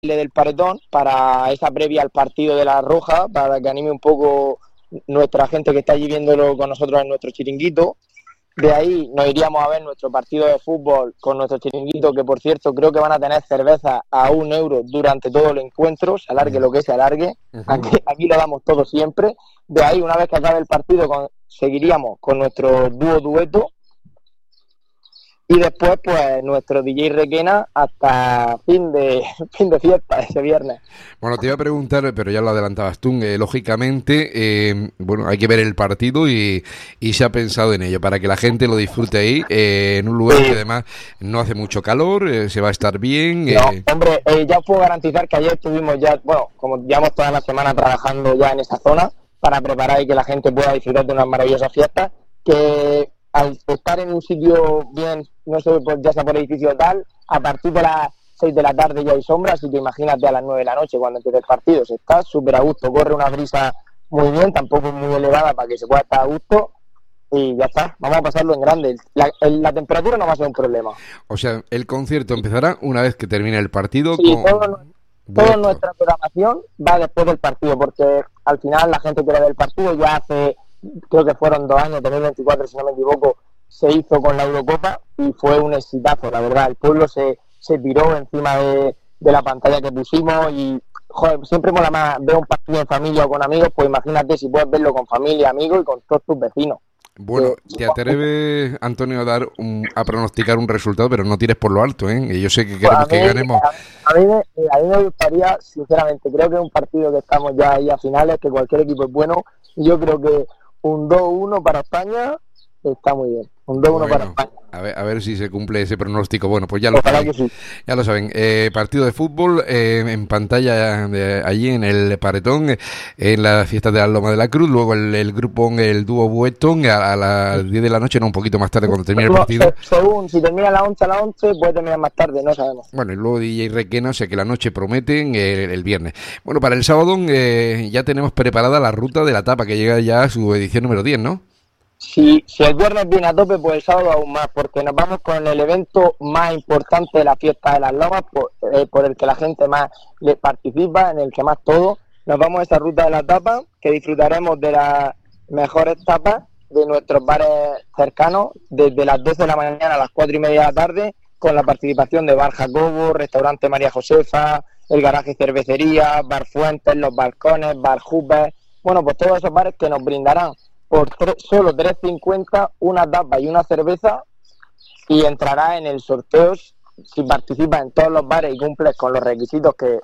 del Paredón para esa previa al partido de la Roja, para que anime un poco nuestra gente que está allí viéndolo con nosotros en nuestro chiringuito. De ahí nos iríamos a ver nuestro partido de fútbol con nuestro chiringuito, que por cierto creo que van a tener cerveza a €1 durante todo el encuentro, se alargue lo que se alargue. Aquí lo damos todo siempre. De ahí, una vez que acabe el partido, seguiríamos con nuestro dueto. Y después, pues, nuestro DJ Requena hasta fin de fiesta ese viernes. Bueno, te iba a preguntar, pero ya lo adelantabas tú, lógicamente, bueno, hay que ver el partido y se ha pensado en ello, para que la gente lo disfrute ahí, en un lugar que además no hace mucho calor, se va a estar bien. No, hombre, ya puedo garantizar que ayer estuvimos ya, bueno, como llevamos toda la semana trabajando ya en esa zona, para preparar y que la gente pueda disfrutar de unas maravillosas fiestas, que al estar en un sitio bien, no sé, pues ya sea por edificio tal, a partir de las 6 de la tarde ya hay sombra, así que imagínate a las 9 de la noche cuando empiece el partido, se está súper a gusto, corre una brisa muy bien, tampoco es muy elevada para que se pueda estar a gusto, y ya está, vamos a pasarlo en grande. La temperatura no va a ser un problema. O sea, el concierto empezará una vez que termine el partido. Sí, toda nuestra programación va después del partido, porque al final la gente que ve el partido ya hace, creo que fueron 2 años, 2024 si no me equivoco, se hizo con la Eurocopa y fue un exitazo, la verdad. El pueblo se tiró encima de la pantalla que pusimos y, joder, siempre mola más ver un partido en familia o con amigos, pues imagínate si puedes verlo con familia, amigos y con todos tus vecinos. Bueno, te atreves, Antonio, a pronosticar un resultado, pero no tires por lo alto, ¿eh? Yo sé que queremos que ganemos. A mí me gustaría, sinceramente, creo que es un partido que estamos ya ahí a finales, que cualquier equipo es bueno, y yo creo que un 2-1 para España está muy bien. Un 2-1 para España. A ver si se cumple ese pronóstico. Bueno, pues ya lo saben. Sí. Ya lo saben. Partido de fútbol en pantalla allí en el Paredón, en las fiestas de la Loma de la Cruz. Luego el grupo, el dúo Buetón a las 10 de la noche, no, un poquito más tarde cuando termine el partido. Según, si termina a las 11, puede terminar más tarde, no sabemos. Bueno, y luego DJ Requena, o sea que la noche prometen el viernes. Bueno, para el sábado ya tenemos preparada la ruta de la tapa, que llega ya a su edición número 10, ¿no? Si el viernes viene a tope, pues el sábado aún más, porque nos vamos con el evento más importante de la fiesta de las Lomas, por el que la gente más le participa, en el que más todo. Nos vamos a esa ruta de la tapa, que disfrutaremos de las mejores tapas de nuestros bares cercanos, desde las 12 de la mañana a las 4:30 de la tarde, con la participación de Bar Jacobo, Restaurante María Josefa, el Garaje y Cervecería, Bar Fuentes, Los Balcones, Bar Hubert. Bueno, pues todos esos bares que nos brindarán por solo 3,50 una tapa y una cerveza, y entrará en el sorteo si participas en todos los bares y cumples con los requisitos que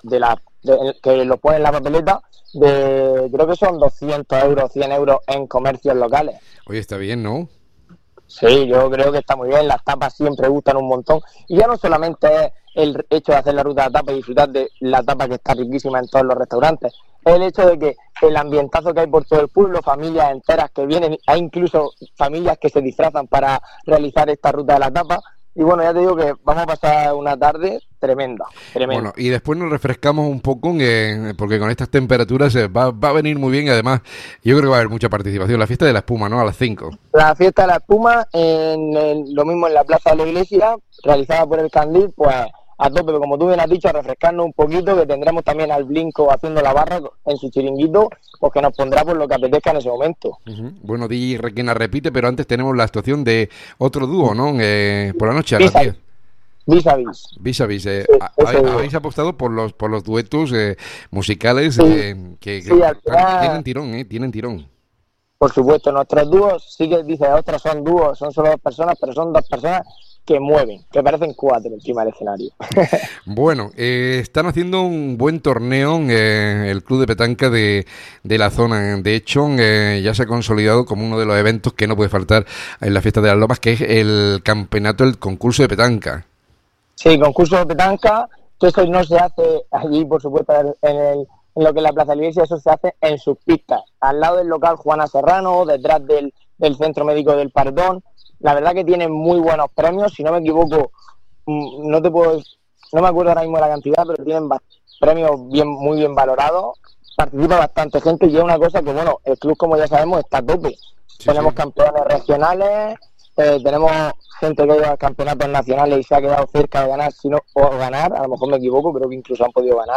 lo ponen en la papeleta, creo que son 200 euros, 100 euros en comercios locales. Oye, está bien, ¿no? Sí, yo creo que está muy bien, las tapas siempre gustan un montón, y ya no solamente es el hecho de hacer la ruta de la tapa y disfrutar de la tapa, que está riquísima en todos los restaurantes, es el hecho de que el ambientazo que hay por todo el pueblo, familias enteras que vienen, hay incluso familias que se disfrazan para realizar esta ruta de la tapa. Y bueno, ya te digo que vamos a pasar una tarde tremenda. Bueno, y después nos refrescamos un poco, porque con estas temperaturas va a venir muy bien, y además yo creo que va a haber mucha participación. La fiesta de la espuma, ¿no? A las 5. La fiesta de la espuma, lo mismo en la plaza de la iglesia, realizada por el Candil, pues a tope, pero como tú bien has dicho, a refrescarnos un poquito, que tendremos también al Blinco haciendo la barra en su chiringuito, pues que nos pondrá por lo que apetezca en ese momento. Bueno, DJ Requena repite, pero antes tenemos la actuación de otro dúo, ¿no? Por la noche a las 10. Vis a vis. Vis a vis. Sí, habéis apostado por los duetos musicales que al final, tienen tirón. Por supuesto, nuestros dúos, sí que dice, otros son dúos, son solo 2 personas, pero son 2 personas que mueven, que parecen 4 encima del escenario. Bueno, están haciendo un buen torneo el Club de Petanca de la zona. De hecho, ya se ha consolidado como uno de los eventos que no puede faltar en la fiesta de las Lomas, que es el campeonato, el concurso de petanca. Sí, concurso de petanca, que eso no se hace allí, por supuesto, en lo que es la Plaza de la Iglesia, eso se hace en sus pistas, al lado del local Juana Serrano, detrás del Centro Médico del Pardón. La verdad que tienen muy buenos premios, si no me equivoco, no me acuerdo ahora mismo la cantidad, pero tienen premios muy bien valorados, participa bastante gente, y es una cosa que, bueno, el club, como ya sabemos, está a tope. Tenemos campeones regionales, tenemos gente que ha ido a campeonatos nacionales y se ha quedado cerca de ganar, o ganar, a lo mejor me equivoco, creo que incluso han podido ganar.